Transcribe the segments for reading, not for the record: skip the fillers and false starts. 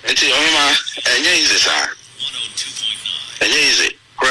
It's the only man, and easy, sir. And easy.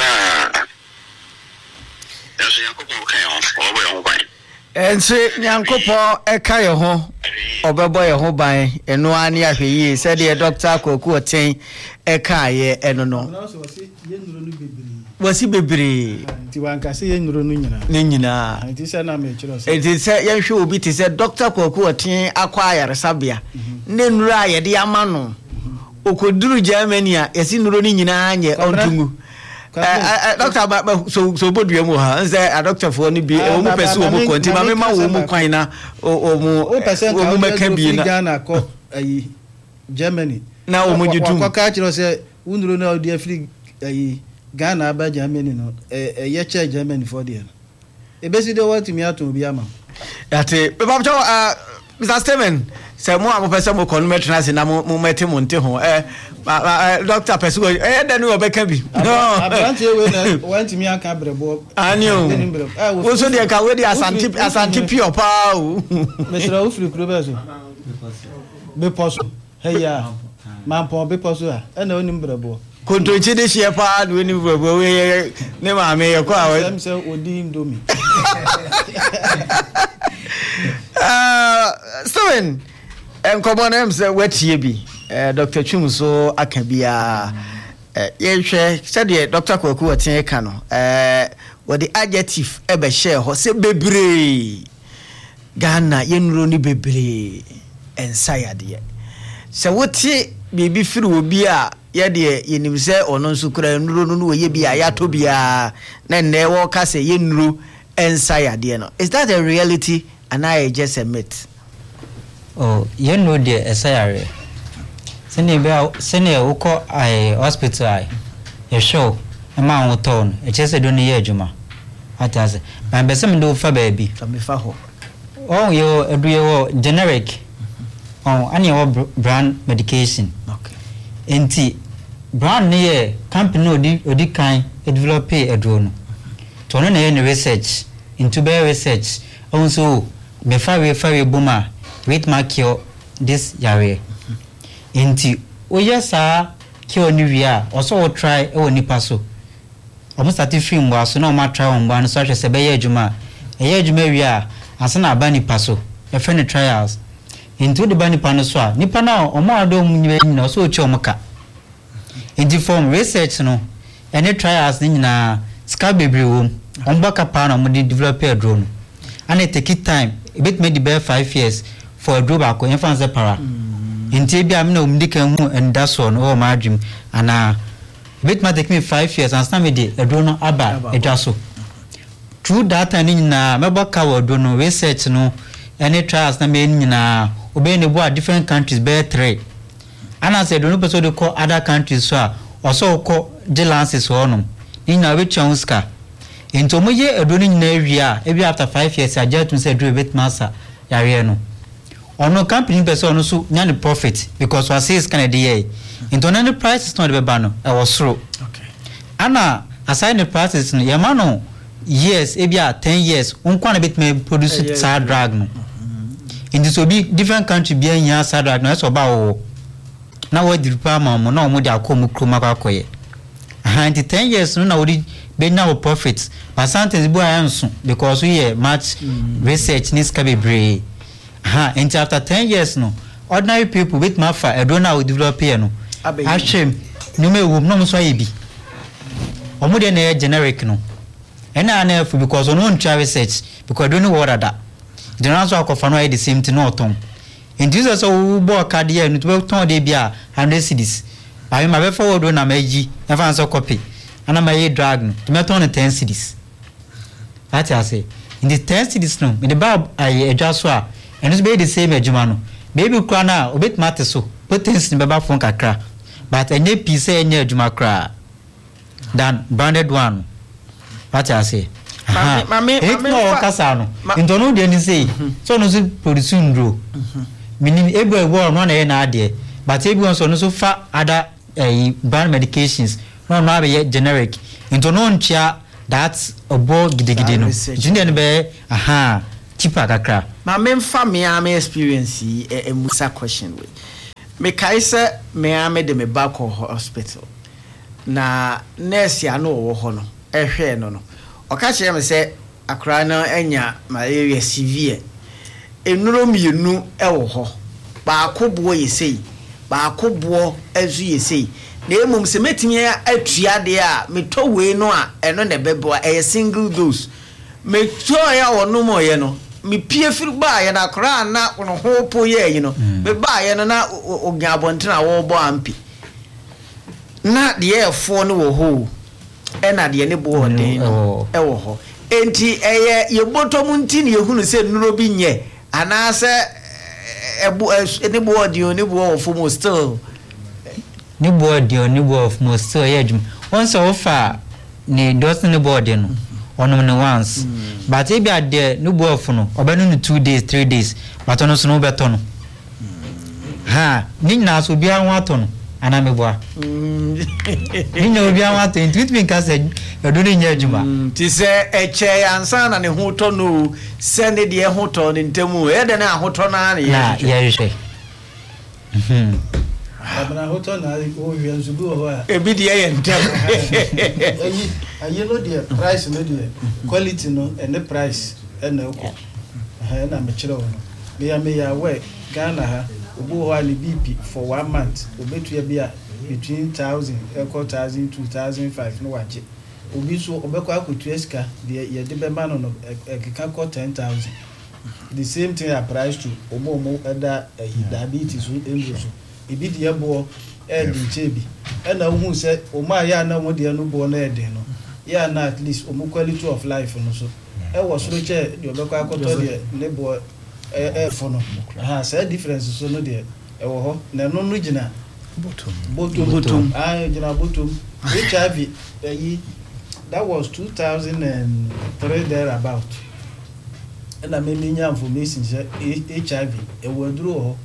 That's your okay on, or and say Yankopo Ekayo ho Oberboy ho ban eno ani ahwe said the doctor Kwaku Oten Ekaye eno no wasi bebre ti wanka se yenuro no nyina ti se na me chiro se ti se yenhwe obi ti se doctor Kwaku Oten akwa yaresabia ne nuru aye de amano okoduru Germany a yesi nuru ni nyina anye ontungu doctor so bodua mu ha say a doctor for ni bi o mu pese o mu konti ma me ma wo mu kwan na o mu meka bi na Ghana ko ayi Germany na o mu jitu ko ka chiro se unuro na odi afri ayi Ghana ba Germany no ye che Germany for there e besi de what me ato bi ama ate be ba Mr. Steven say mo amopese mo konometry na se na mo mete mo nte ho doctor person then we obeka bi no abranche we na want me aka brebo anyo wo so de ka we de asanti pure pa o mesra o free kuro beso be poso heya man po be poso a na onim brebo kontonchi de hie pa do ni brebo we ne ma me ye kwa we say odi indomi Steven enkomo na say wetie bi Dr. Chumso akabia yehwe said Dr. Kwaku Oten ka no what the adjective ebe share ho se bebre Ghana yenuro ni bebre ensayade se wote bibi firi obi a ye de yenim se ono nso kura nuro no ye bia ya to bia na ne wo ka se yenuro ensayade no. Is that a reality and I just a myth? Oh, you know the essay. Senior uko ai hospital ai. You show a man with tone. A chest don't hear Juma. What has it? My best do for baby. Oh, you generic. Oh, and your brand medication. Okay. Enti brand near company or the kind develop a drone. To run any research into bear research. Also, before we fire boomer, wait my cure this yare. Enti o yesa cure ni via also try e woni paso. Omo start film wa so na o ma try on ba no so hwese be ye adwuma. E ye adwuma via asa na ba ni paso. E friend trials. Into the bani pa no so a nipa na omo ado mu nyina so o chi omo ka. Enti form research no any trials ni nyina ska bebre wo. Omba ka pa na mo dey develop a drone. And it take time. A bit maybe be 5 years for a drawback or infant para. In Tibia, I'm no medical and that's one or my dream. And a bit might take me 5 years and stand with a drone about a jasso. True that and in a Mabaka drone research no any trials na mean in obeying the board different countries bear trade. And I said, don't episode call other countries, sir, or so call jealousies or no. In a rich Oscar. Into mo ye adoni na area every after 5 years I just say do a bit master yare no ono company person no so nya the profit because what says can dey into na the price is not be ba no e was slow. Okay. Ana assign the prices no ye ma no years every 10 years unkwa na bit me produce sad drag no into so be different country be anya sad drag no so ba wo na we di pa ma mo na o mo di akomu kroma kwakoye and 10 years no na we be now profits but sometimes boy answer because we hear much research needs can be brave until after 10 years no ordinary people with mafa I don't know develop here no actually no me wo no so yebi omo de na generic no and na for because on try research because don't know what that the answer ko fa no the same thing no tom in this so bo card here no to ton de bia 100 cedis I ma be forward na maji e fa answer copy and my drag no to meton 10 cedis. That I say in the 10 cedis no in the bar I adjust so and it's be the same adjuma no baby kra na obet matter so put things in baba phone kakra but any piece any adjuma kra than branded one. That I say mame no kasa no into no dey say so no so produce ndro meaning able war no na na ade but able so no so fa other brand medications no be generic into no ntia that's obo gidigidi no jinde be cheaper kakra ma memfa me am experience e musa question we me kaisa me ame de me back hospital na nurse ya no wo ho no ehwe no oka kire me se akra na anya malaria severe enuro mienu ewo ho ba akobo yesei ba akobo azu yesei na emum se metimi atua de a meto we no a eno ne bebo a single dose meto ya wono mo ye no me pie firi ba ye na akra na no ho po ye yi no me ba ye no na ogyabontina wo bo ampi na de efo no wo ho ena de ne bo den ewo ho enti eye ye botom nti ne ehunu se nuro bi nye anase ne bo audio ne bo of mo still ne bo audio ne bo of mo still ye djum once ofa ne dosen ne bo audio no onom ne once but e bia de ne bo of no obenu no 2 days 3 days but ono so no beto no ha ni na so bia ho ato no ana me boa ni no bia ho ato treatment ka se edo ne nya djuma ti se eche ansa na ne ho to no se ne de ho to ne ntemu e de na ho to na ne ye hwe abana hoto na o hwe nzubu ho a ebi de ye ntem ayi no de price no de quality no and the price and na ko ha na me kire wo no me ya we Ghana ha obu ho ali BP for 1 month obetu ya bia between 1000 1000 2005 no wache obi so obekọ akotu eska de ye de be ma no ekeka ko 10000 the same thing applies to omo eda diabetes so endo so ebi de yebo di chebi na hu se omo aya na mo de no bo na eden no ya na at least omo quality of life no so e wo so che de obekọ akoto de ne bo for no ha say difference so no de e wo ho na no no gina bottom gina bottom HIV that was 2003 there about and I made me information say HIV e wo duro ho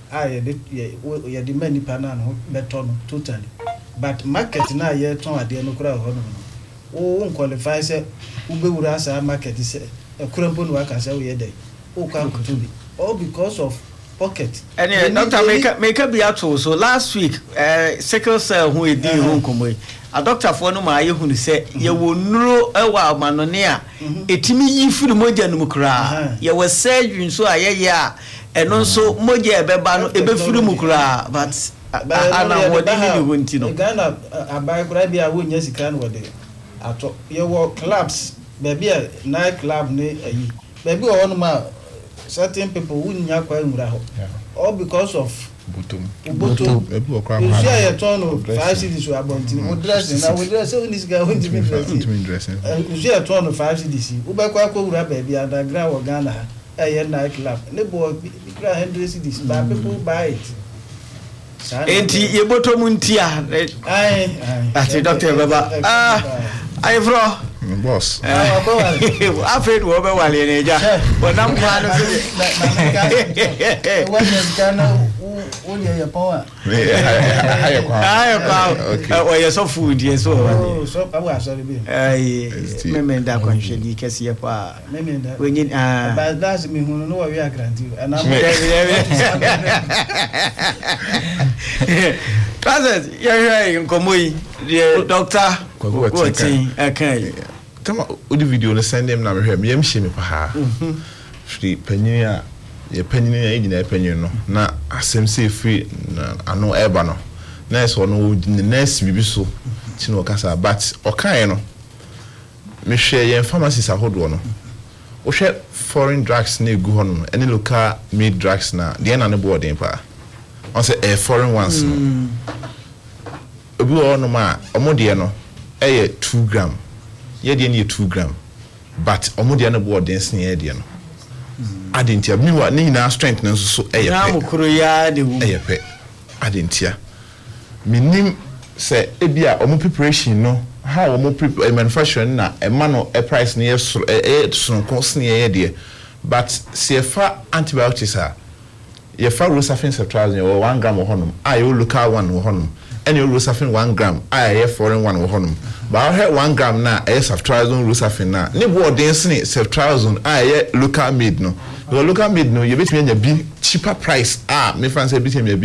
ye de many pana no beto no totally but market na ye ton ade no kura ho no o qualify say ubewura sa market say e kura mpo no aka say we dey o kan to be all because of pocket and doctor make be out so last week sickle cell who e dey home komo a doctor for no ma ye hunu say ye wo nuro ewa amanone a etimi yi firi moja no mukura ye wo surgery so ayeye a eno so moja ebeba no ebe firi mukura but ana wodi ni wonti no Ghana abai kura bia wo nya sika no wode ato ye wo clubs baby a night club ne ayi baby o no ma certain people who nya kwa nwura ho all because of bottom ebu okra ma you see turn of 5 cities we abonti mo dress na we dress so this guy won't be dressing you see turn of 5 cities we ba kwa nwura baby underground wa Ghana night club ne bo bikra 100 cities but people buy it enti ye bottom ntia ati doctor baba ai bro boss afraid wo be wale ne ja wonam kwa no so what is Ghana onye ya power o ye so food ye so so awa sorry be me da kwanhwe di kese ye pa me da wenyin but that's me hunu no we agree and I'm President ye nkomoyi the doctor Kwoti akai tama odi video no send them na me hwe me yam hye me pa ha free panyin a ye panyin a ejina panyin no na asem say free na ano eba no na so no the next bibi so ti no kasa but okan no me hwe ye pharmacies ahodo no o hwe foreign drugs na egu ho no any local made drugs na de na ne boarding pa on say foreign ones no obi o no ma omode no 2 gram ye de ne 2 gram but omode no boarding sin ye de no adentia mi wa ni na strength no so na mukuru ya de wu pe adentia minim say ebia omo preparation no how omo manufacturing na e ma no e price na ye so cost na ye de but se fa antibiotics a ye fa Rosafin Ceftriaxone or 1 gram of honum I you local one of honum and you Rosafin 1 gram I foreign one of honum but I had 1 gram na Ceftriaxone Rosafin na ne bo density Ceftriaxone I local made no the local made no you bet me be cheaper price me fancy bet me be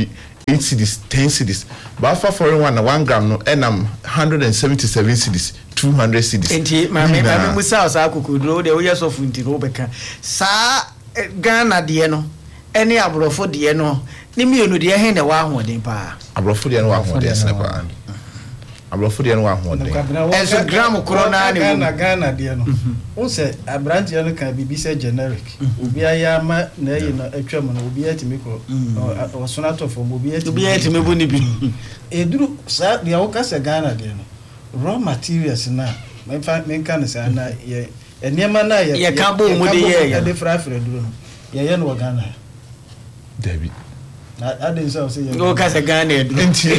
8 cedis, 10 cedis. But for foreign one, 1 gram no, and 177 cedis, 200 cedis. Enti, mami musa sa akukudro de oya so funti no beka. Sa Ghana de no, ene abrofo de no, ni mienu de he na wa ahoden pa. Abrofo de no wa ahoden sene pa. Abrofo de no wa ahoden. Enso gram corona ni Ghana de no. Won say abrant no kan bibi say generic. Obi aya ma na yi no atwam no obi atimi ko. O sonato for obi atimi bu ni bi. Eduru sa de wo ka say Ghana de no. Raw materials na menka ne say na ye enema na ye ka bo mu de ye de frafre duro no. Ye no Ghana. David. Adin say say no ka say Ghana edu. Enti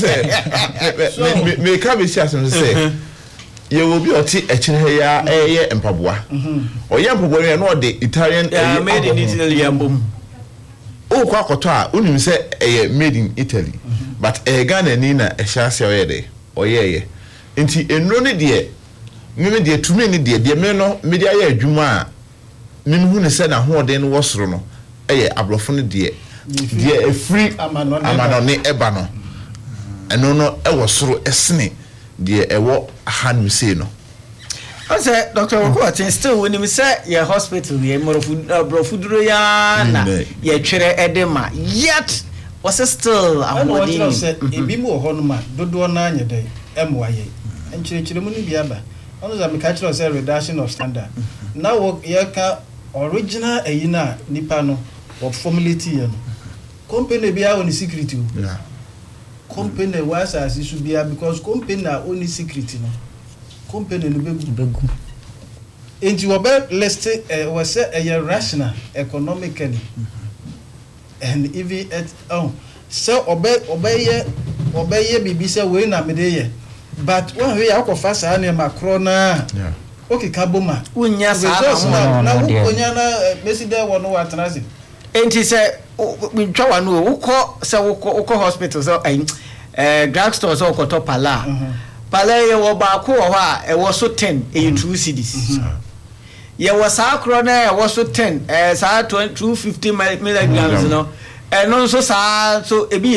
me ka be sia sem say ye will be oti echire ya eye empaboa. Oye empaboa ye no de Italian made in Italy ambom. O kwa koto a unim say eye made in Italy. But Ghana ni na ehia se oye de. Oye enti enro ne de me de tumi ne de me no me de aye adwuma a me hu ne se na ho de no wosoro no eye ablofo ne de free amanone eba no eno no e wosoro esene de ewo hanu sei no. I say Dr. Okotin still when him say your hospital ye brofuduro ya na ye twere edema yet was still amodi say ebi mu ho no ma dodo na anye dey emwaye enchirechire mu ni biaba ono za me ka kire say reduction of standard now ye ka original eyina nipa no what formulate ye no company bia on security yeah company was as it should be because company na only security no company no begu enti wo be list was say a rational economically and even at so obey bibi say we na me dey but when we akofa sa na makro na yeah okay kaboma unya sa na unya na mesi dey wo no watrase enti say we twa wa no ukọ say ukọ hospital so drugstore so ukọ to pala pala ye wo ba ko ho a e wo so 10 2 cedis ye wo sa akro na e wo so 10 sa 250 milligrams no no so sa so e bi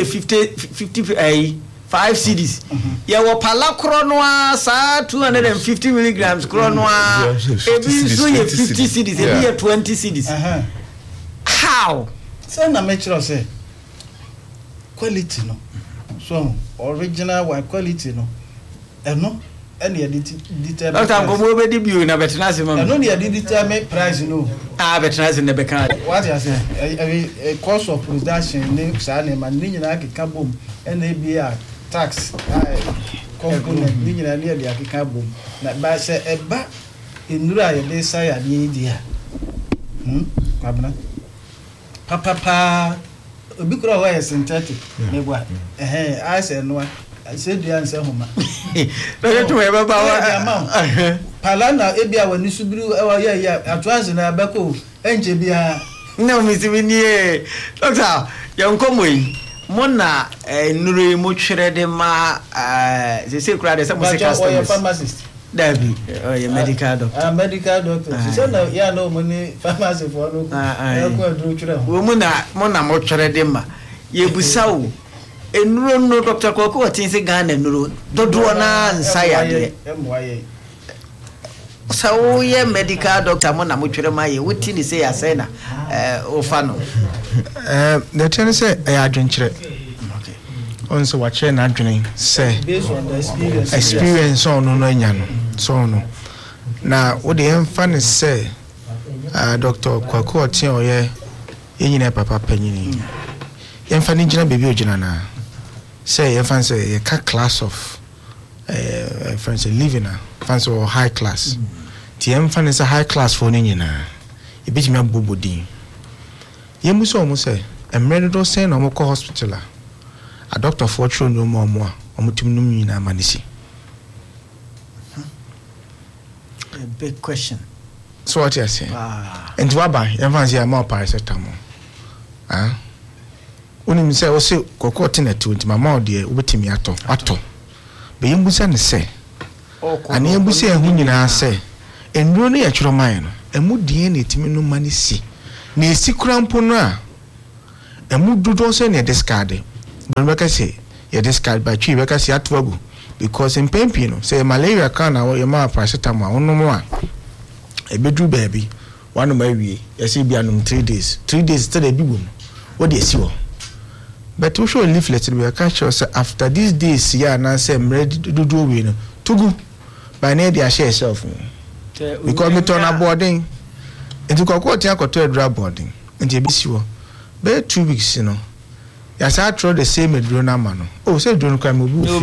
50 5 cedis ye wo pala kro no a sa 250 milligrams kro no a e bi so ye 50 cedis e bi ye 20 cedis how say na make say quality no so original one quality no eno any determine Doctor Ngomo be di bio na betena se mam eno dey determine price no betena se ne be kan what you say a cost of production ne sa na man ni nyina akeka bom ena bia tax component ni nyina ne bia akeka bom na ba say eba enura ye dey say ya ni dia kwabna papa obi kura wa synthetic ne bua I say no I said the answer homa no to e baba wa palana ebia wani subiru e wa ya atwanse na abako enje bia no mi si ni doctor yankomo yi mona nure mo twere de ma se kura de se mo se customers pharmacist Dabi your medical doctor medical doctor she said no ya no money pharmacy for no ko dru twere wo mona mo twere de ma ye busawo enuro no Dr. Koko watin se Ghana enuro dodo na nsa ya de so ye medical doctor mo na mo twere ma ye wuti ni se ya se na ofa no the ten say I adwenkyere on so wa kire na adwene say based on the experience on no anya no so no na wo de emfa ne say Dr. Koko otin oye enyina papa panyini emfa ni gina baby ogina na say emfa say a class of friends living na fancy or high class ti emfa ne say high class for ni nyina e bitimi abobodin yemuso omo say emre do say na omo ko hospital a doctor for true no more omutim num nyina manisi a big question so what you say and waba emfa say am paracetamol unim say o say Koko tinatu nti mama o de obetimi ato be yembusa ne say ani yembusa ehu nyina say enuro ne yetworo man no emudie na etimi no manisi na esikura mpo no a emududo say na discard Baka say, you discard by tree, Baka say, Atwabu. Because in pain, say malaria can or your ma paracetamol, no more. A bedroom baby, one of my way, you see, be 3 days. 3 days still a big one. What do you see? But we show leaflet we catch us after these days, yeah, and I say, I'm ready to do win. To go by near the share yourself. Because me turn a boarding. And to go to a drug boarding. And you be sure. But 2 weeks, you know. Yes, I throw the same at Drona Mano. Oh, say Drone can move. No,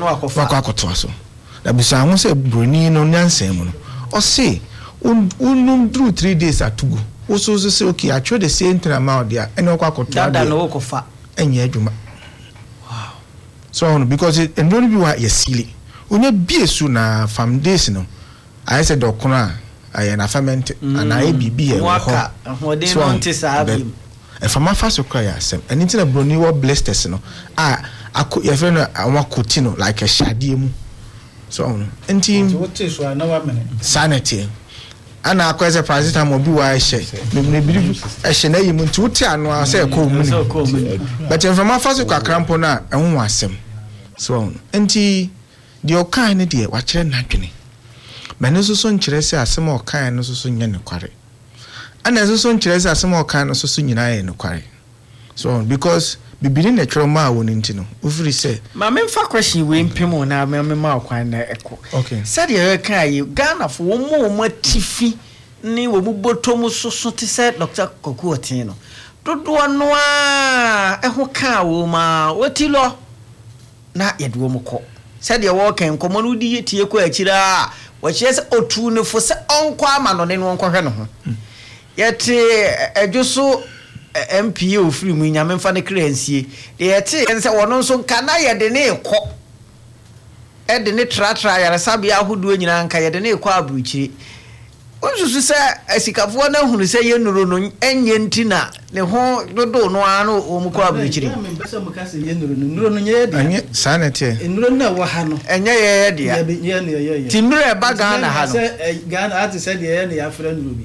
that be some say Bruni no Nansen. Or say, drew 3 days at Tugu. Also, say, okay, I throw the same thing amount there. And no quack and yet, wow. So, because it and don't be what you're silly. When you be a sooner from this, no, I said, Docona, I am a ferment, and I be a waka, and what they want is and from my first cry, and into the brony were blessed us, no. I could your friend I want cotino like a shadim. So, and team, what is one sanity. And I quite surprised time will be why I say, maybe I should name him to tell no, I say, but from my first crampona, I won't want them. So, and the kind idea, what you're not doing. But no son chess are some more kind of soon in the quarry. And as a son chess are some more kind of soon in the quarry. So, because be beginning a trauma won't know. Ufri say, my main for question we impimo na me ma kwan na echo. Okay. Said you can you Ghana for one more tiffy ni wo bubotom so te say Dr. Kwaku Otin no. Dodo no a eho ka wo ma wotilo na yedo mo ko. Said you walk en komo no di tie ko akira wo che se otu ne fo se onko ama no ne no onko hwe no ho. Yete adwoso MPO free mu nyame mfa ne kransie de yete ense wono so kana ye de ne ekọ e de ne tratra yare sabia ahodo nyina nka ye de ne ekọ abuchiri onsusu se asikafo na hunu se ye nuro no enye ntina ne ho dodo no ano o mu kọ abuchiri me bese mu ka se ye nuro no nye de anye sanete nuro na wa ha no enye ye de ya ti nuro e ba Ghana ha no se Ghana ati se de ye ne ya fra nuro bi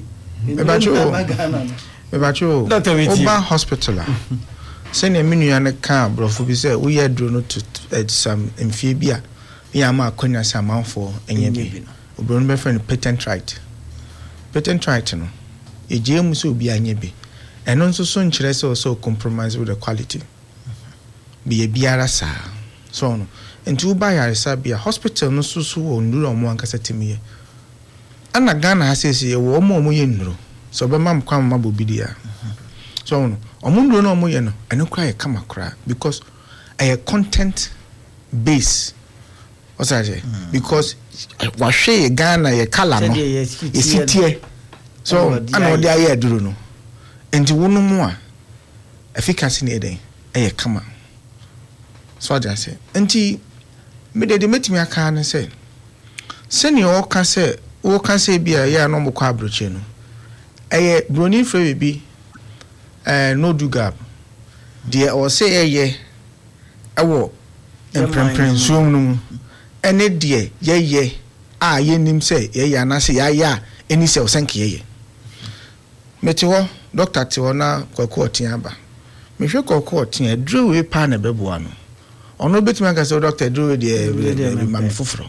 Ebacho Oba Hospital. Send a menu and a car, bro, for be said, we had drawn to some amphibia. Yama Konya Saman for any baby. Obrun my friend patent right. Patent right, no. A James will be a nibby. And also soon chess also compromise with the quality. Be a biara sa. So no. And to buy a sabia hospital no so no one cassette me. Anna Ghana says a woman yen. So be mam kwam mabobidia. So no omundo no mo ye no eno kra ye kama kra because a content base. What's that? Because wa hwe Ghana ye kala no. Esitie. So ana odi aye aduru no. Enti wonu mu a efficacy ne den e kama. So that say. Enti me de metimi aka na say. Senior o ka say bia ya no mo kwa abroche no. Brony free be no do gap. Dear or say awo and premprensum no. And it dear, ye, nim say, ye, and I say, ya, any cell sank ye. Meteo, Doctor Tiwana, Kwaku Otin. Me sure Kwaku Otin drew a pan a bebuano. Or no bit man so Doctor drew the mammy fufro.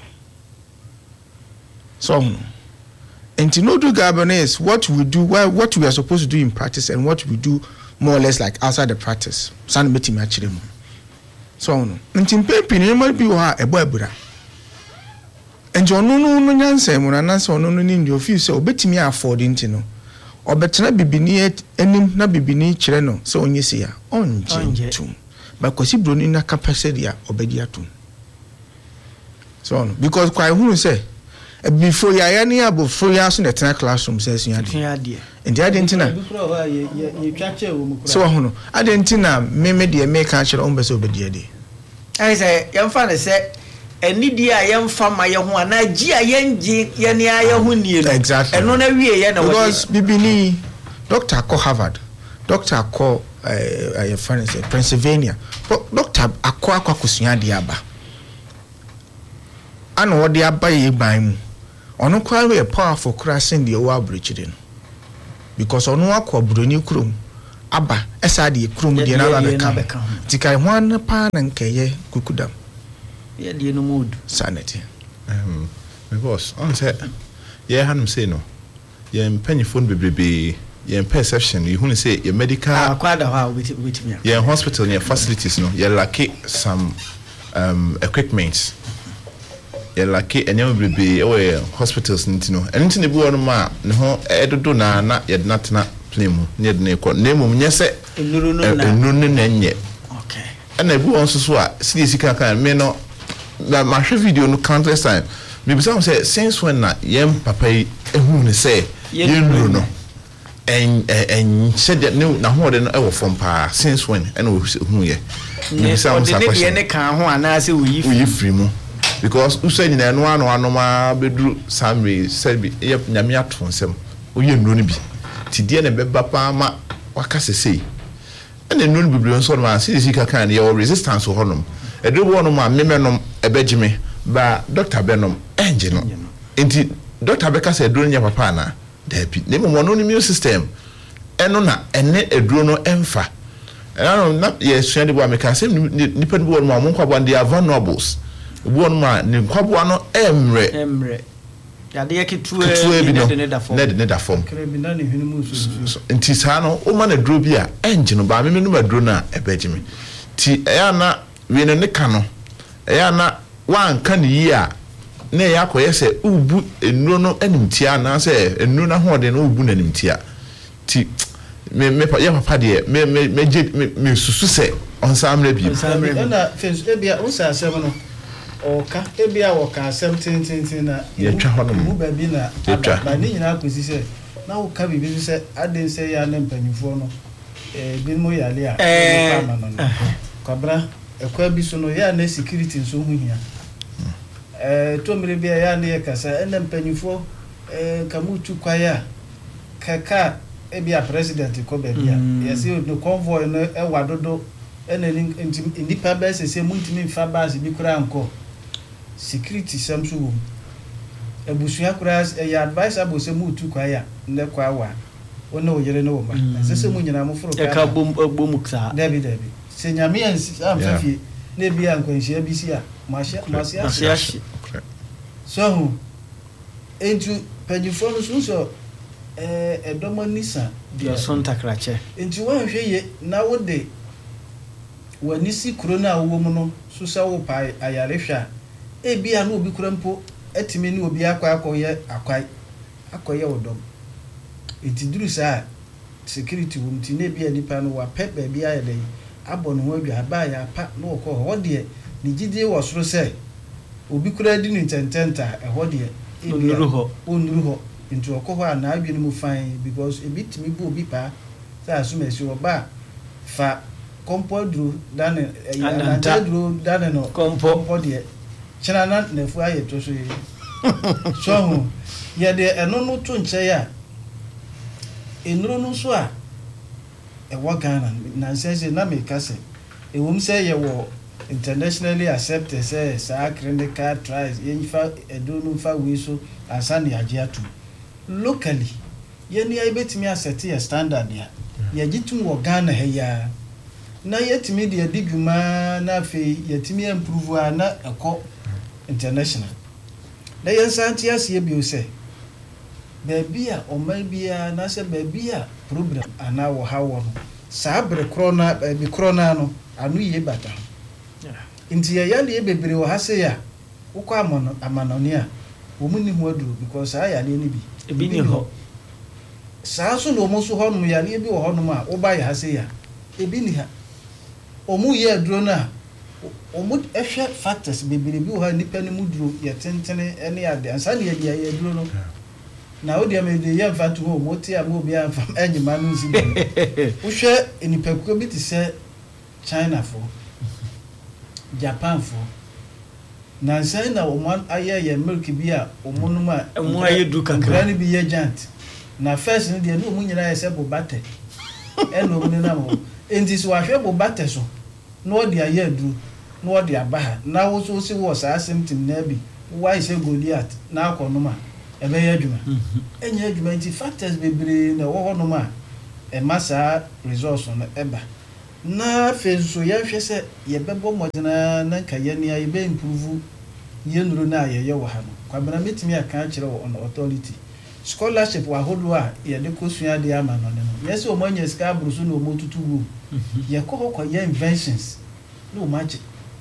So. And to know do governance, what we do, what we are supposed to do in practice, and what we do more or less like outside the practice. San beti matching. So no. And in paper, you might be a boy bra. And you no answer when an answer no in your few so beti me affording to know. Or better be beneath any not be beneath chileno, so on you see on too. But because he brought in a capacity or bediatum. So on because quite who say. Before you are any about 4 years in the 10 classroom says you had and the Argentina. So, I didn't know, maybe a make actual almost over the day. I say, young father said, and need dear young farmer, young one, Nigeria, Yania, exactly. And on every year, because Bibini, Doctor call Harvard, Doctor call a friend said Pennsylvania, but Doctor Aqua Kusia Diaba. I know what they are buying. Ono kwa a powerful crossing the owa bridge in because ono akwa broni krom aba esa de krom de na ba beka tika ho an pa na nkeye kukudam ye de no mood sanity my boss on say yeah hanum say no ye mpanyi phone bebrebe ye perception you who say your medical kwada ha with me yeah hospital your facilities no you lack some equipment you lack any bebrebe or hospitals ntino anything e bi won ma ne ho edodo na ye natna plane mu ne de ne ko nemu nye se enuru na nye okay and e bi won so a CDC kan me no na ma hwe video no countless time me be say since when na yem papa ehu ne say yenuru no en said that no na ho de no e wo fom pa since when and hu ye me be say question ne kan ho ana say we free mu because u say na no ano ma bedru samre said bi ye nyame ato nsem o ye nuru ne bi ti die ne beba pa ma waka sesei and the nuru bibli nso ma CDC kan ye resistance ho nom edo wono ma memenom ebegime ba doctor benom engine no enti doctor beka say eduro nya papa na da bi ne mo no immune system eno na ene eduro no emfa eno na ye suade bo ameka say nipa bo no mo kwabo and they are vulnerables bo no ma ne kwabo no emre yade yeketu bi no ne da form krabina ne hwenu mu so enti sa no o ma na eduro bi a engine ba memenu ma eduro na ebegime ti eya na we ne kano eya na wan kan yi a na ya koye se ubu enuro no animtia na se enuro na ho de no ubu na animtia ti me papa de me susu se on samre bi na fence ebia o sa asem no o ka ebia wo ka asem tintin na ye twa ho no mu ba bi na ba ni nyina akosi se na wo ka bibi se aden se ya na mpanyifo no bi mo yale a pa ma no kwabra ekwa bi so no ya na security nso hu hia to mire bia ya na kasa ena mpanyifo kamutu kwaya kaka ebia president ko ba bia yesi no convoy no wadodo ena nipa ba sese muntimi mfa base bi kura anko security samso wo ebusuya kura ya advice abose mutu kwaya ne kwa wa ona oyere no ma sese mu nyina mo foro ka bom ksa David se nyame amfafi ne bia nkwanhia bi si a masia so entu panyifo no so edomo nisa dia son takrache entu wa hweye na wode wani si corona wo mu no so sa wo pa ayarehwa bia na obi kurampo atimi ne obi akoye odom itiduru sa security wo mti ne bia nipa no wa pepe bia ya dai abono ho adwa ba ya pa no ko ho de ni gidie wo soro se obi kura di ni tententa ho de onuru ho into okoho na adwe ni mu fine because e bitimi bu obi pa sa asumesi oba fa kompodru dane antadru dane no kompodie china na nefu aye to so yi so ye de eno no to nche ya enuro no so a e wagana na sense na me kase e wom say ye wo internationally accepted say sa clinical trials yenfa edo no fa we so asani agiatu locally ye ni ai betimi asset ye standard ya ye gitum wo Ghana he ya na yetimi de diguma na fe yetimi improve na eko international na yensanti asie bi o se bebia o mabia na se bebia problem ana wo hawo no sabre corona bi corona no anu ye bata nti ya le bebre wo hase ya ukọ amanoni a wo mu ni hu aduru because aya le ni bi ebi ni ho saa so no mo so ho no ya le bi wo ho no a wo ba ya hase ya ebi ni ha omu ye aduru na omu ehwe factors bebre bi wo ha nipa ni mu duru ye tentene ene ade ansa ne ye aduru no na odi amede ye mfatu ho moti amo bi amfam enyima no nsi bi wo hwe enipakuo bi ti se China for Japan for na say na oman aye milk bi a omunuma emu aye du kakra ni bi ye giant na first ni de no mu nyina ye se bobate eno mu na mo enti so ahwe bobate so no de aye adu no de abaha na wo so si wo sa symptom na bi why say Goliath na akonoma ebe ye adwuma enye adwuma enti factors bebre na wo honoma masa resource no eba na fenso ya hwe se ye bebo modena na nka ye ne ye be improve ye nuru na ye wo ha no kwabena metimi aka kire wo on authority scholarship wa hodo a ye de kosua de ama no no yes o manya ska brusu no motutu wo ye ko ye inventions no magic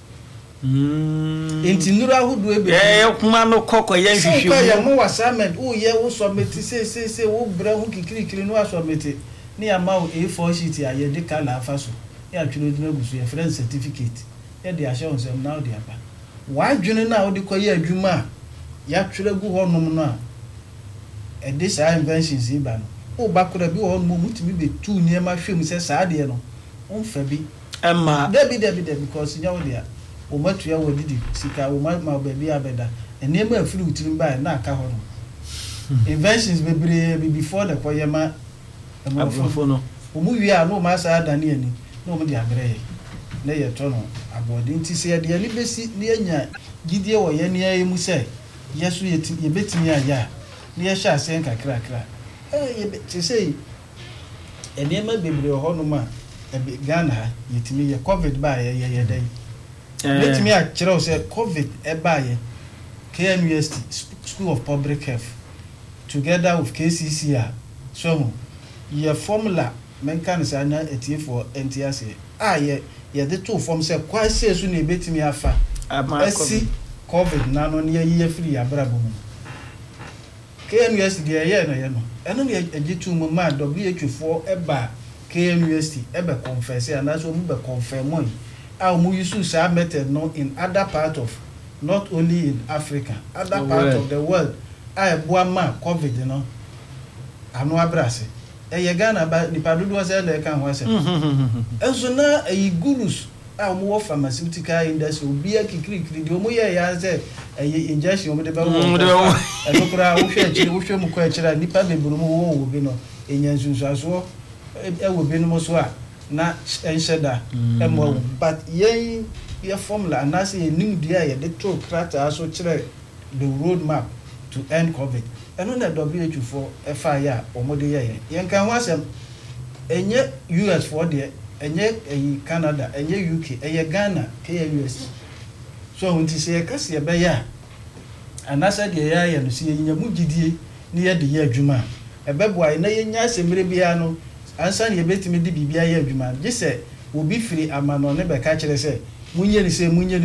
enti nuru ahodo ebe kuma no kokko ye hwehwe wo ya mo assignment wo ye wo submit se wo bra hu kikirikiri no submit ni amaw A4 sheet ya ye de kala afaso ya twiro dina gusu ya friend certificate ya de assurance am now de aba wa dwene na wo de koye adwuma ya twiro gu honom no a e de sa inventions iba no o ba kora bi wo mo mutimi be tu niema hwem se sa de no on fa bi emma debi because nya wo de a o matu ya wo didi sika o ma ba bi abeda enema afiri utirim ba na aka ho no inventions bebre before the koye ma no omu wi a no ma sa adane ani no mo di agree na ye to no abode nti se ye de ani besi ne anya gidie wo ye ne ye mu se yeso ye betimi aya ne ye sha ase nkakra ye ti sei enema bebre ho no ma Ghana yetimi ye covid ba ye dai betimi a kire se covid e ba ye KNUST School of Public Health together with KCC so ye formula men kan say na etie for NTS ye de to form say kwa say so na betimi afa asi covid na no ne ye free abrabo mu KNUST de ye na ye no eno ne agitu mu ma WHO eba KNUST ebe confess and so mu be confirm mo mu use sa method no in other part of not only in Africa other part of the world boa ma covid no anu abrase ye Ghana ba ni padudu se le kan ho se enso na gurus mo wo pharmaceutical industry obi akikirikiri de mo ye ya se injection mo de ba wo ekokura wo hwe mu ko akira nipa beburu mo wo bi no enyansunsuaso wo bi no mo so a na ensheda mo but ye formula and as ye nim dia ye de to krata so kire the road map to end covid eno na WHO for FIA omode ye nkan ho asem enye US for de enye Canada enye UK enye Ghana KUS so hunti se kase ye be ya anasa de ye no se ye mu gidie ni ye de ye adwuma ebeboa na ye nya asemire bia no ansa ne ye betimi de bibia ye adwuma gise obi firi amano ne be ka kire se munye ni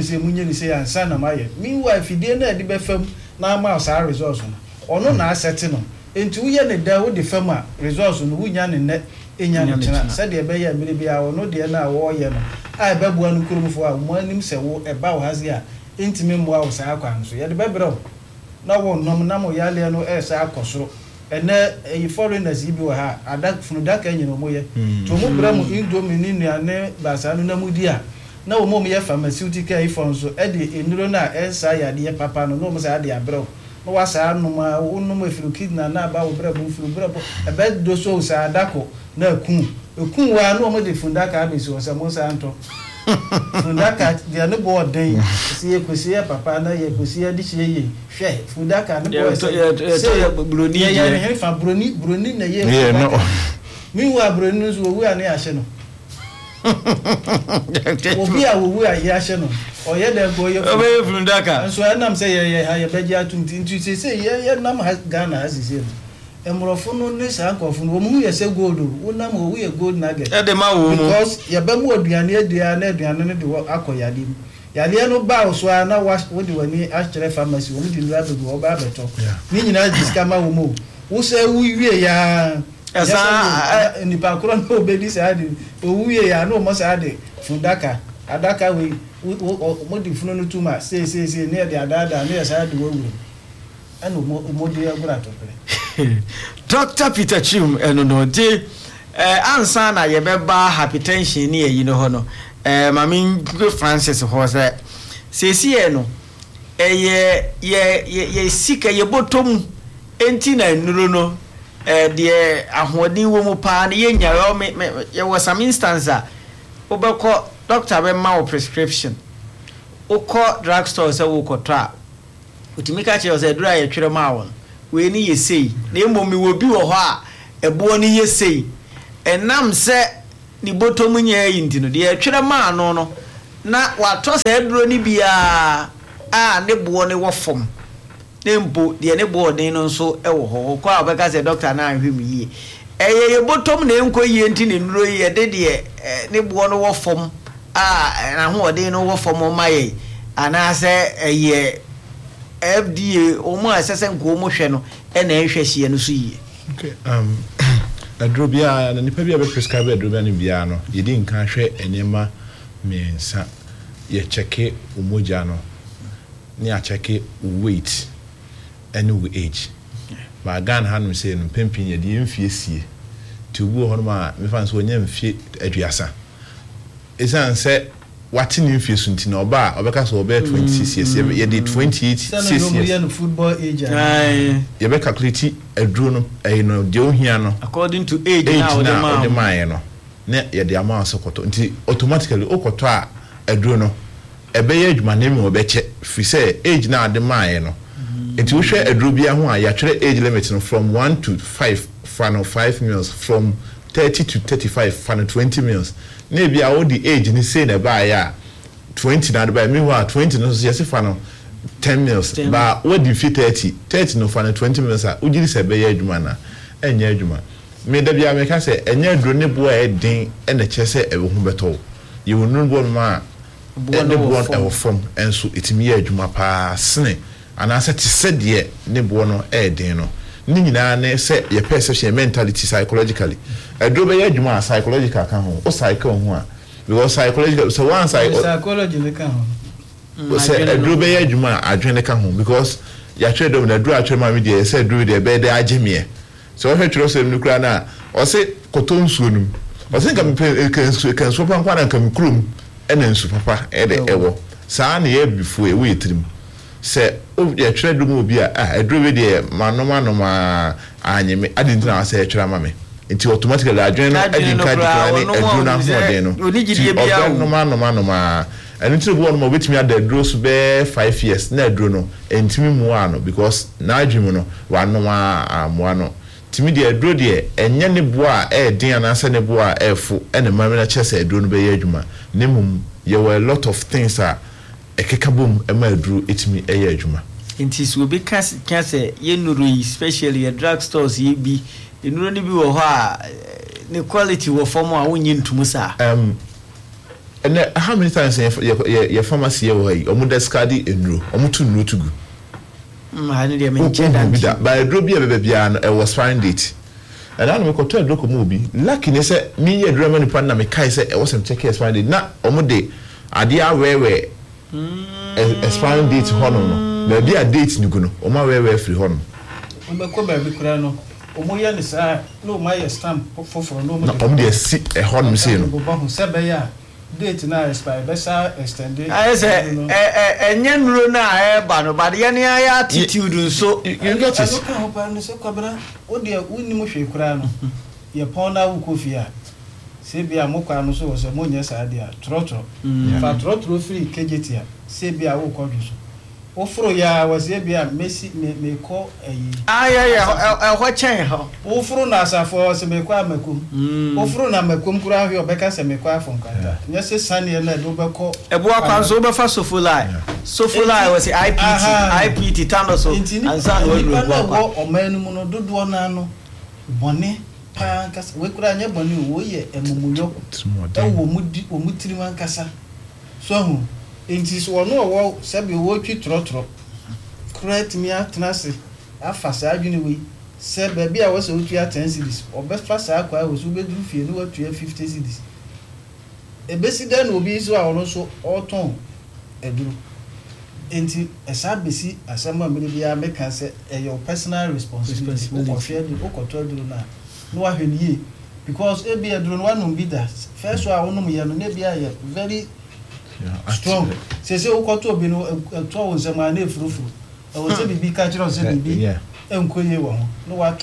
se ansa na maye meanwhile fidie na de be fam na ma sa resource no ono na asset no enti uye ne da wo de fam a resource no wunya ne ne enya ne tena se de be ya mere bia ono de na wo ye no a be bua no kurumfo a mo anim se wo e ba wo hazi a enti me mo a wo sa akwan so ye de be bro na wo nom na mo yale no e sa akosoro ene foreigners ibi wo ha ada funu da kan nyino mo ye to mo bra mo indomie ni nuane ba sa no na mu di a na wo mo ye pharmaceutical ifon so e de enuro na ensa ya de papa no mo sa de abro no wasa no ma wonu mo firu kidna na ba wo bra bo firu bra bo e be do so sa adako na ekun wa no mo de fundaka be so sa mo sa anto fundaka de no bo den si ekosi e papa na ye ekosi e di cheye hwe fundaka no bo se broni ye he fa broni na ye no mi wa broni no so wu ani ahye no obi a wu a ye ahye no oye de go ye obe fundaka so enam say ye ha ye beji atunti say ye nam Ghana asise emrofo no ne sa akofo no mu ye se gold wo nam wo ye gold nugget e de ma wo mu because ye ba mu aduane aduane ne de akoyade mu yale no ba so na wo de wani akere pharmacy wo de nura be wo ba beto ni nyina diska ma wo mu wo se wu wie ya esa ni pa kro no obedi sa de wo wie ya no mo sa de fundaka adaka we mo di funu no tuma say ne de adada ne sa de wo anu mo de agura to pere Dr. Peter Chum eno no de ansa na ye beba hypertension ni eyi no ho no mami Francis ho se no ye sika ye botom enti na nuro no de ahodin wo mu pa na ye nya ye was some instance obekọ doctor be ma prescription ukọ drugstore se wo kọtọ utimika che ose dura ye twere ma won we ni ye sei na emom mi wo bi wo ho a ebo ni ye sei enam se ni bottom nya yi ntino de twere ma no na wato se aduro ni bia ne bo ne wo fom ne mpo de ne bo den no nso ewo ho ko abeka se doctor na ahwem yi ye bottom na enko yi enti ne nuro yi de ne bo no wo fom na ho de no wo fom ma ye ana se ye FDA omo asese nko omo hwe no na ehwe hye no so yi okay adrobia na nipa bia be prescribe adrobia ne bia no yedi nka hwe enema mensa ye checke umoja no ni a checke weight and age ba gan hanu say no pempin ye de mfie sie tubu ho no ma me fan so nya mfie aduasa esan se wati ni mfie sunti na oba obeka so oba 26 years ye de 28 years football age ye be calculate aduro no no de ohia no according to age now the man no na ye de ama sokoto nti automatically okoto a aduro no ebe ye adwuma na me obeche fi say age na de man no nti wo hwe aduro bia ho a ya twere age limit no from 1 to 5 final 5 meals from 30 to 35 final 20 meals na bia wo di age ni say na ba ya 20 na de ba me ho a 20 no so yes final 10 meals ba wo di fi 30 no final 20 meals a ugiri se be ye adwuma na enye adwuma me da bia me ka se enye aduro ne bo a den na che se ebe ho beto ye wonu bo ma ne bo e wo form enso itimi ye adwuma pa sene ana se ti se de ne bo no den no ni nyina na se ye perception mentality psychologically aduro be ye adwuma psychological kan ho o psycho ho a because psychological so one psychology le kan ho se aduro be ye adwuma adwene kan ho because ya twere do na aduro atwere ma me de se aduro de be de ageme so o hwetro so mu kura na o se kotonsuo num o se kan so pan kwana kan krum ena nsu papa e de ewo saa na ye before e we trim se o ya twere do mu bi a aduro be de manoma anyeme adinti na se twere ma me nti automatically adwene no adin ka dikra ne aduro na ho de no manoma and until one more with me at the draws be 5 years na aduro no entimi mu ano because na adwemu no wa no mo ano timi de aduro de enye ne bo a den anase ne bo a efo ene mame na chese aduro no be ye adwuma ne mum ye were a lot of things a ekekabom ema aduro etimi eye adwuma nti so be kase ye nuru especially your drug stores ye bi nuru ne bi wo ho a ne quality wo form a wonyi ntumu sa and how many times your pharmacy here omu discard enro omu tu nro tugu hani de mention that by adro bia bebia no e was fine date and I me koto adro ko mu bi lucky ne se me ye adro mani pan na me kai se e was some check expired date na omu de ade awewe expired date hono no na bia date ni guno omu awewe free hono omu ko ba bi kura no omu ye ne sa no ma ye stamp foforo no omu de si e hono se no bo se be ya date na expire besa extended I say enye nuro na ba no but ye ne ya attitude so you get it ka ho pa no se kwabra o de wonni mo hwe kura no ye pon na wo kofia se bia mo kwa no so wo se mo nye sa de a trotro fa trotro free kejetia se bia wo kwadwo so o fro ya wo se bia mesi me ko ayi ya ho chen ho o fro na asafo se me kwa makum o fro na makum kura hwe obeka se me kwa afon kanta nye se sane na do beko ebo akwa so be fa sofulai was IPT tando so ansa no do kwa o manu mu no dodo na no bone pa kasa we kura nya bone wo ye emumunyo wo mutiri man kasa so hu enti so no wo sabe wo twi trotro correct me atnase afa sa adwene we se ba bia wo se wo twi 10 cedis obefa sa akwa wo so be duru fie no wo twi 50 cedis ebesi da no obi so a wono so oton eduru enti esa besi asama me bia me kan se your personal responsibility o share the o control duru na no wa hweniye because e bia duru no wa no bi da first one wono ye no na bia ye very strong se o koto obi no to wo zema na efurufuru o se bibi ka kire o se bibi enkoye wo ho no wa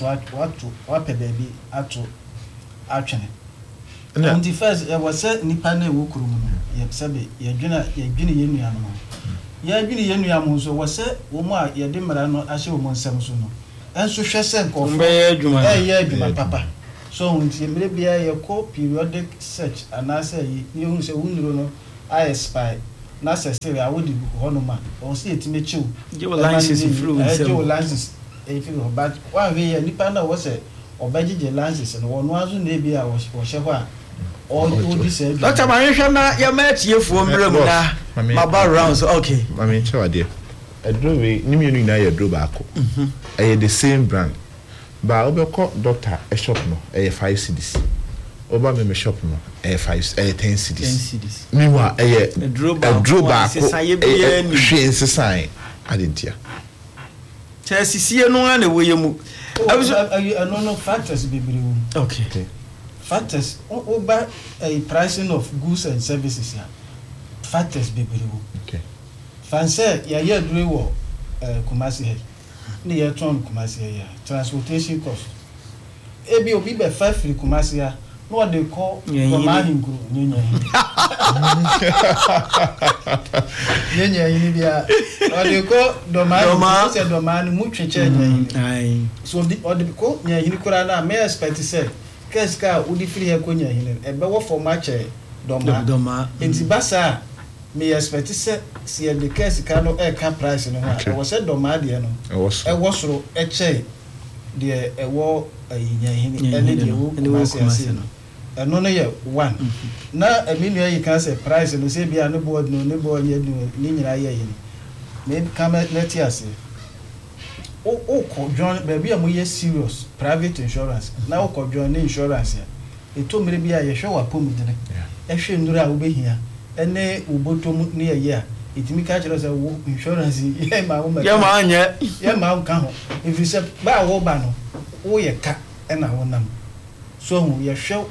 pe baby ato atwene and the first was say nipa na wo kuru mu ye sabe ye dwene ye nua no ye dwene ye nua mo so was say wo mu a ye de mara no ahye wo mo nsam so no enso hwe se nko ye adwuma papa so unti maybe a call periodic search and I say you say no I spy na say I would do honoma or see it me chew your license through your license if you but one way nipa na was say obeje license and one was na bia wo hye all this Dr. Marisha na ya match ye fu mrem na maba rounds okay mami chawade adrobe ni me na ya drobe ako the same brand ba obeko doctor a shop no 5 cedis oba me shop no 10 cedis meanwhile drobe ako sign adentia Chelsea no na we yemu no factors bibiri okay factors over a pricing of goods and services here. Factors bibiri okay fancy ya dure wo Kumasi he ni ya ton Kumasi here transportation cost ebi obi be 5 free Kumasi ya no what they call Romahinguru nyenya yini bia what they call Domani say Domani mu twetwe nyenya so the ko nyenya yini kura na me expect say keska udi free here ko nyenya yini ebe wo for match doma enti basa me expect say see the keska no e ka price no ha wo say doma de no e wo soro e che de e wo nyenya yini ene de wo Kumasi no no no ye one na aminu yi kan say price no say bia no board no board ye ni nyira ye yin me come let you say o ko join baby am ye serious private insurance na o ko join insurance ya eto mere bia ye hwe wapom dine e hwe ndura wo behia ene ubotom ne ye ya itimi ka kire say wo insurance ye ma wo ye ma anye ye ma wo ka ho if you say ba wo ba no wo ye ka e na wo nam so hu ye hwe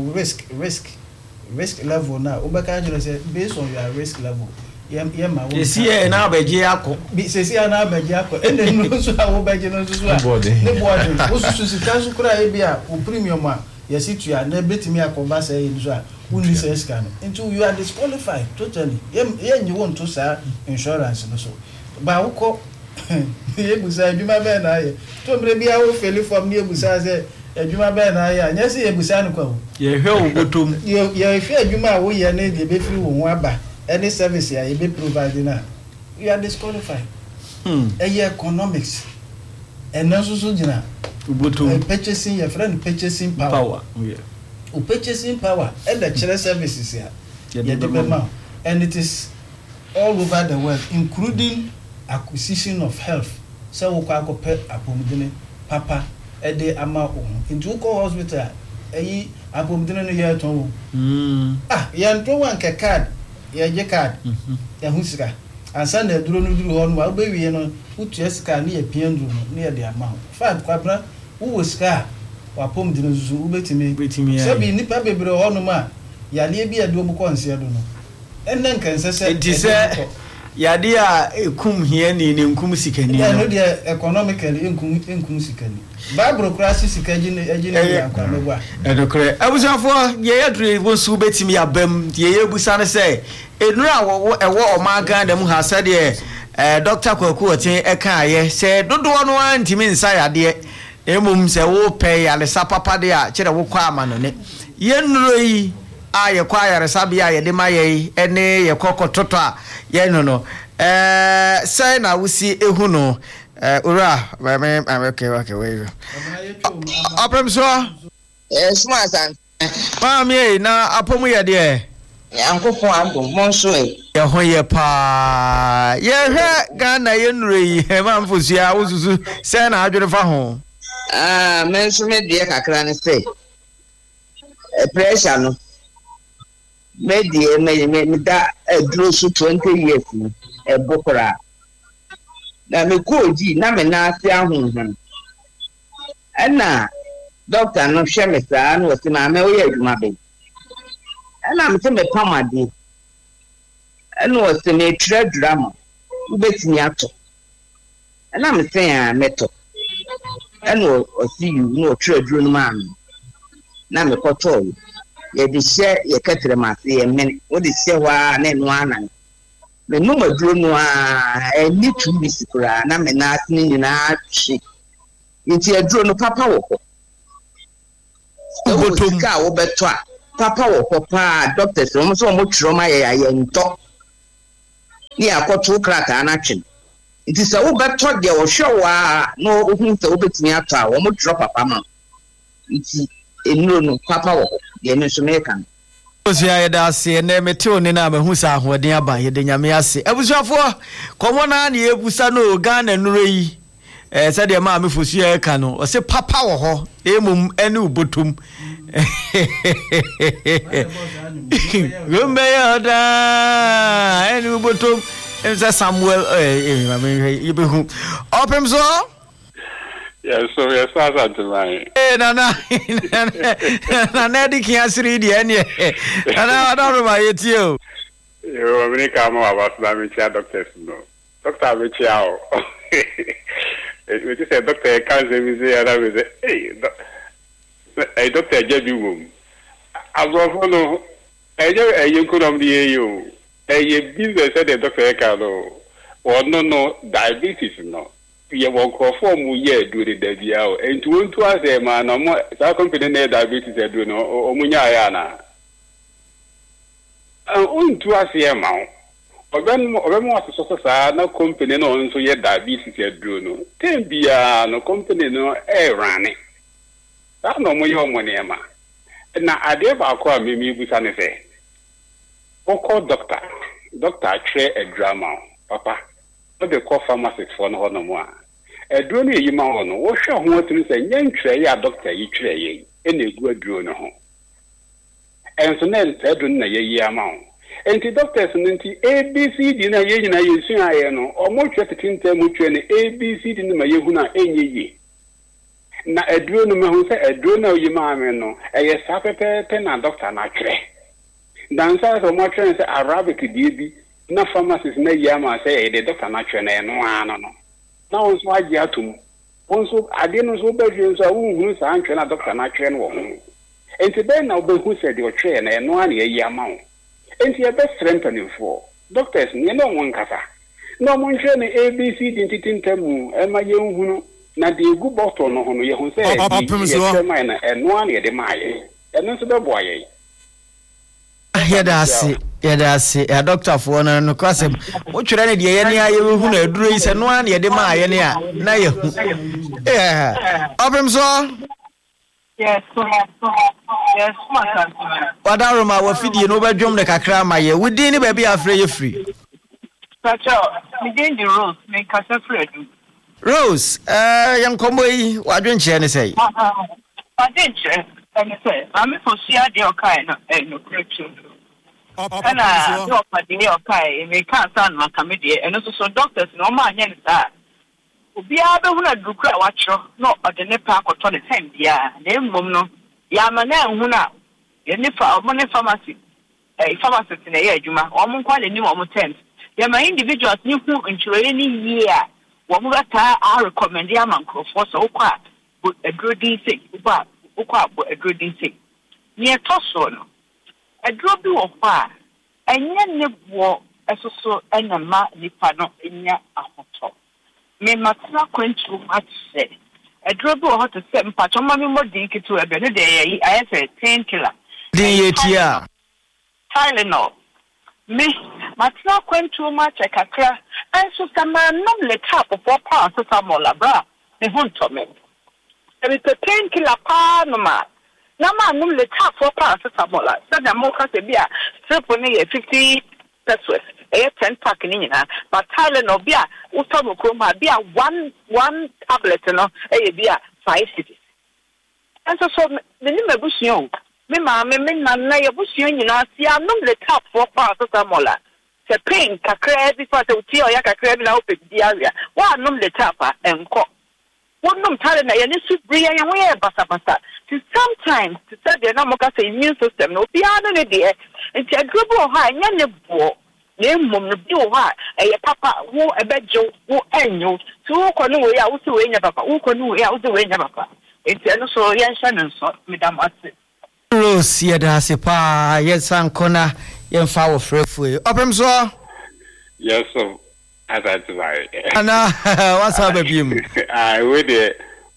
risk level now obeka jere say based on your risk level ye ma wo see na abeje akọ see na abeje akọ ene no so awo beje no so a ne board wo so sika so kura e bia o premium a ye situ ya na betimi akoba say e so a woni say scan into you are disqualified totally ye nyi won to sa insurance no so ba wo ko ye busa adwuma be na ye to mre bia wo feli form ne busa say adwuma be na ya nya se ebusa no kwa ye hwe obotom ye hwe adwuma wo ye na de be free wo ho aba any service ya ye be provide na you are disqualified economics and also gina obotom purchasing your friend purchasing power yeah purchasing power and the chile services ya ye de be ma and it is all over the world including acquisition of health so wo kwa akopɛ apomdene papa ede ama o into ko hospital eyi apomdene no ye ton ye nto wan ka card ye je card ya husika ansa na duro no duro ho no wa be wie no utu esika na ye pian duro no ye de ama fact kwabra wo sika wa pomdene zuzu ubetimi so bi nipa bebre ho no ma ya le bi ado mu konse do no enen kan sese yade a ekum hie ni nkum sikani no de economically enkum sikani bible cross sikani ejine akwa megwa edokre abusafo ye yadre wo su betimi abam ye yebusa ne se enura wo ewo omaga dem ha sade Dr. Kwaku otin eka ye se dodo no antimi nsa yade emum se wo pe yale sapapa de a kire wo kwa amano ne ye nuro yi aye kwa yare sabia ye de maye ene ye kokototo a ye no say na wusi ehu no ura okay we apem so smart and mami na apomu ye de yankofo ambom monso ye ho ye pa ye hwe Ghana ye nuro yi he mamfusua wususu say na adwere fa ho menso me de kakra ne say pressure no me da duro so 20 years no ebokora na me koji na me na ase ahunhun ana doctor no hwe me saa na o se ma me wo ye adwuma be ana me se me pamade ana o se me tira drama ubetini ato ana me se ya meto ana o see you no tira duro no ma na me koto ye de hye ye ketere ma se ye men wo de hye wa na enu anan me no maduro no a eni tu bisikura na me na asini nyina atwe nti aduro no papa wo ko Botom ka wo beto a papa wo papa doctors no so mo twiro ma ye nto ni akoto krata na twen nti se wo beto de wo hwe wa no ohun se wo betumi ato a wo mo twiro papa ma nti enuro no papa wo de ne so me kan Osia yeda ase na mete oni na mahu sa ahoden aba yede nyame ase abusuafo komo na na ebusa no Ghana nuro yi se de ma me fosu ya ka no o se papa wo ho emum ene ubotum Gombe yoda ene ubotum emsa Samuel yibehu opem so Yes, so yes, that's the line. Na di kiasiri di ene. Na don't my you. You when come about na me chia doctors no. Doctor me chia o. We just say doctor can't say we say that we say hey doctor Jebi wom. Azofo no you could am the you. Business said the doctor can no. Or no diabetes no. Ye won crofo mu ye do the dia o enti won tu ase ma na mo sa company na diabetes e do no o munya ya na on tu ase ma o ben aso sa na company no nso ye diabetes e do no tem bia no company no e rane da no mo ye o mo ne ma na ade ba ko a memi busa ne se o call doctor try a drama papa no dey call pharmacist for no no more aduro no yi ma ho no wo hwe ho atun se nyantwere ya doctor yi twere ye ene egu aduro no ho enso na aduro na ye yi ama ho enti doctors no enti ABCD na ye nyina ye su aye no omo twere titinta mu twere ne ABCD no ma ye hu na enye yi na aduro no ma hu se aduro na yi ma ame no eye sa pepe na doctor na twere dan sa so mo twere se Arabic di na pharmacist na yama say the doctor na twene no ano no na won so agi atum won so ade no so be hwe so won sa antwe na doctor na twene wo ho enti ben na obehu se de o twene no ana yama wo enti e be strengthening for doctors ni no won kasa no mo nhwe ne ABC tintintamu e ma ye nhunu na de egu bottle no ho no ye hu se e ma na eno ana ye de ma ye eno so be bo aye Yeda ase ya doctor for no kwasem wo twere ne de ye ne aye hu na aduro yi se no an ye de ma aye ne a na ye hu opem so yes wadaroma wa fidie no badwom ne kakra ma ye wudi ni ba bi afre ye free Sacho me dey the Rose me kasa free do Rose yan kombo yi wadwen che ne sei adwenche and say I'm for share the okay no correction and I the okay me can't stand my committee and also doctors no man yen that obi abe hu na dukra wa chro no ode ne pa akoto the time bia na mmom no ya ma na hu na ye ne fa mo ne pharmacy pharmacist na ye adwuma o mo kwa le ni mo tent ya ma individuals ni hu nchire ni year wo mo beta a recommend ya man crofo so kwa aduro din say ukwa aduro din say ni etoso no aduro bi wo kwa enye ne bo esoso enama nipa no enya ahoto me matna kwentu atse aduro bi wo to say mpa choma mi modi kitu ebe no de yi ayese 10 killer din yetia Tylenol me matna kwentu ma chekakra enso sama nom le tap for pa so samola bra me hunto me it's a 10 killer pa no ma na ma num le tap for pa so samola so da mo ka se bia strip ni 50 pesos 10 pack ni nyina but Tylenol bia utomo kroma bia one tablet no bia 5 cities and so me ni mebusion me ma me na ye busion nyina sia num le tap for pa so samola se pain kakra bi fa se uti o ya kakra bi na o pe area wa num le tap enko wonum tare na ye ne su bri ya we basa sometimes to say the na mo ka say immune system no bia no ne de nti adrobo ha nya ne bo na mmom no bi o ha papa wo ebejo wo enyo so wo ko no we ya wo se we nya papa wo ko no we ya wo se we nya papa nti eno so ye nsa no so medam ase Rose yeda se pa yesan kona yemfa wo frefue opem so Yes, so as I try. Ana what's up baby? I with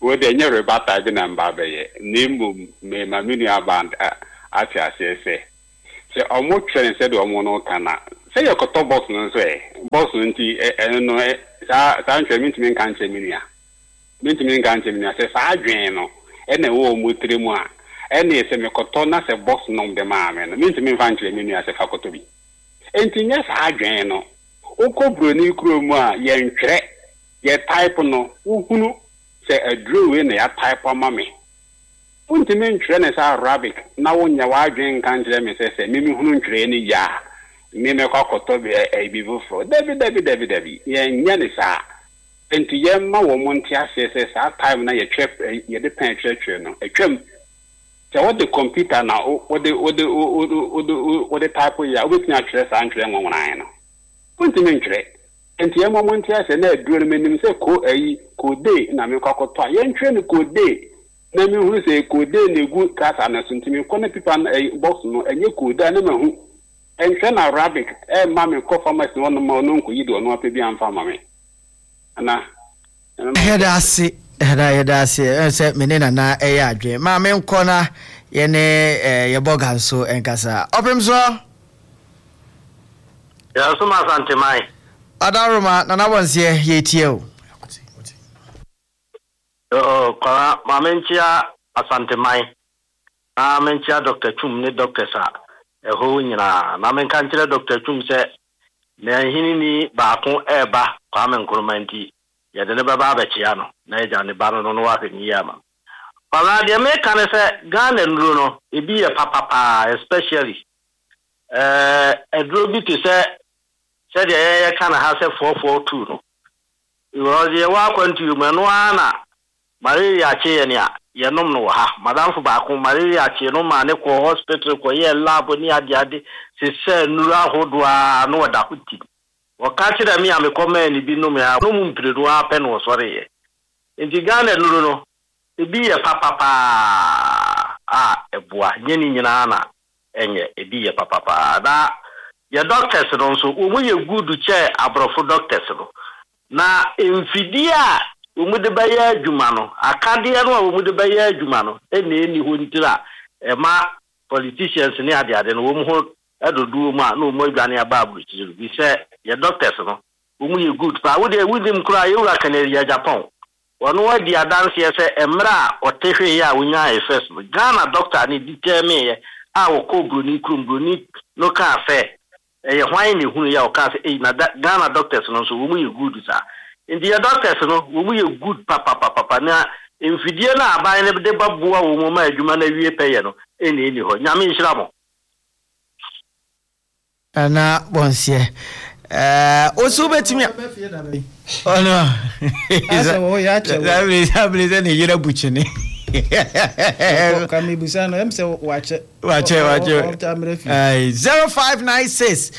wo de nye rebata bi na mba be nemu me ma mini aband ati asese se omo twere se de omo no kana se ye koto box no so box nti no sa ntwe mintimi kan cheminia se sa adwen no ene wo mo tremu a ene se me koto na se box no de ma me no mintimi fan cheminia se fa koto bi enti nya sa adwen no okobro ni kromu a ye ntwere ye type no uhunu se adru we na ya type ama me untimi ntwere na sa Arabic na wonya wa adwen kan kire me se mimi hunu ntwere ni ya mimi kwakoto bi ebivufo david ye nya ni sa enti ye ma wo monti asese sa time na ye trip ye de pen trek no etwam se what the computer na what the type ya obetia twere sa ntwere ngonwan no untimi ntwere enti ye ma monti asese na aduru menim se kode na me kwakoto ye ntwere ni kode na mi hu se kode na egu kasa na suntimi kona pipa box no enye kode na ma hu enhwe na Arabic ma me ko pharmacy no ma no nko yido no apebi amfa ma me ana hedasi se menena na eya adwe ma me nko na ye ne ye boga so enkasa opemso ya so ma sante mai adaruma na wonse ye tie o kwa mamenchia asante mai amenchia Dr. Chum ne Dr. Sa eho nyina na men kan kire Dr. Chum se na hini ni baako eba kwa men kurmanti ya de ne baba ba chia no na eja ne ba no wa ni ya ma kwa de me kan se Ghana nduro no ebi ye papa especially edro bi to se de ye kan ha se 442 no iwo je wa kwantu me no ana malaria che ye nia ye nom no ha madam fu ba ko malaria che no ma ne ko hospital ko ye lab ni ade se nuru ahodo a no da kuti o ka chi da mi ame ko ma ni bi no me ha no mu mpiredo a pe no sore ye enti Ghana nuru no ebi ye papa eboa nyeni nyina na enye ebi ye papa da ye doctors no so o mu ye good che abrofo doctors no na emfidia umude baya adwuma no akade no umude baya adwuma no eni ho ntira ma politicians ni ade no wo mu ho adodu mu a no mo adwane aba abruchiru bi se ye doctors no wo ye good pa wo de within kura ye ura Canada Japan wono wadi adanse se emra otehwe ya wonya first Ghana doctor ni determine ye a wo ko broni krum broni no ka fe ye hwan ni hunu ya o ka se na Ghana doctors no so wo ye good sa indi ya doctors no wo ye good papa na emfidie na aban ne de babua wo mo ma adwuma na wie peye no eni ho nyame nhira mo ana bonsie osu betimi oh no aso ya che sabri ne yira buchini kamibusa no emse wache 0596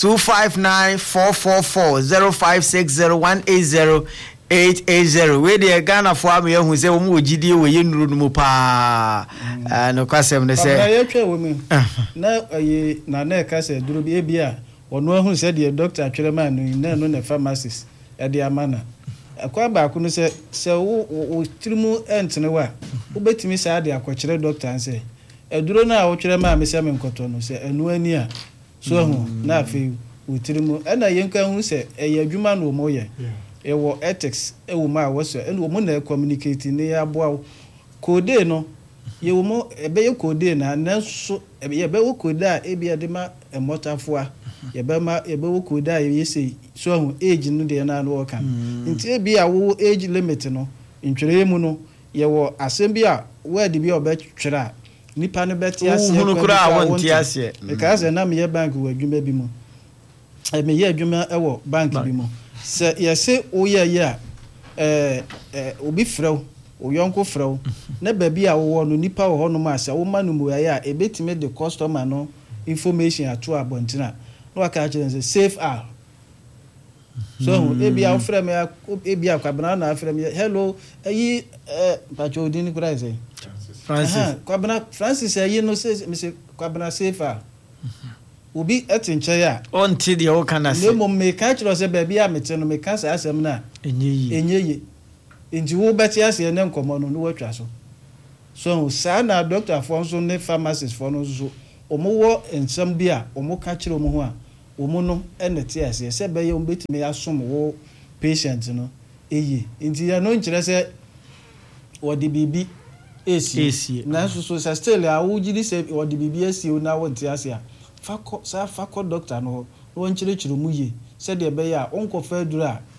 259-444 0560-180-880 we dey Ghana for am ye hu se wo mu gidie we ye nuru mu pa no kwasem ne se na ye twa wo mi na na ka se duru bi ebia ono ahu se de doctor atwere man no na pharmacist e de amana akwa ba ku no se wo tirimu entene wa wo betimi se ade akwakere doctor anse eduro na wo twere man me se me nkoto no se enu ani a so hu na afi utirimu ena yenka hu se eye adwuma no mo ye ewo ethics ewo ma wo so ena wo na communicate ne ya boa code no ye wo mo ebe ye code na nanso ye be wo code a ebi ade ma emotafo a ye be wo code a ye sei so hu age no de na no wo kan nti ebi a wo age limit no ntwere mu no ye wo asem bi a word bi obe twere nipa no beti ase hunu kura awonti ase because na me ye bank wo adwuma bi mu me ye adwuma ewo bank bi mu se ye se o ye a obi frew o yonko frew na ba bi a wo no nipa wo hono ma ase wo manu mu ya a ebetime the customer no information ato abontina no aka kire se save all so ebi a frem ya ebi a kwabana na frem hello ayi pacho din kura ise Francis kwabana Francis ayi no say me kwabana safer obi etinche ya onti de o kana se no mo me ka kiro se ba bi a mete no me ka sa asem na enye nti wo bɛte ase ne nkɔmmɔ no no watwa so saa na doctor for nso ne pharmacist for no so omo wo nsɛm bi a omo ka kyerɛ omo ho a omo no ɛna te ase sɛ bɛyɛ omo betime asom wo patient no nti ya no nkyerɛ sɛ wɔde bibi esi na so sa still a wo gidi sɛ wɔde bibi esi na wo nte ase a fakɔ doctor no wo nkyerɛkyerɛ mu ye sɛ de bɛyɛ a onkɔ fa dura